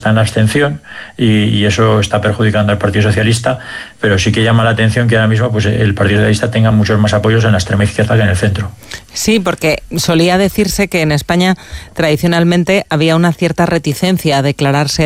en la abstención y eso está perjudicando al Partido Socialista, pero sí que llama la atención que ahora mismo pues el Partido Socialista tenga muchos más apoyos en la extrema izquierda que en el centro. Sí, porque solía decirse que en España tradicionalmente había una cierta reticencia a declararse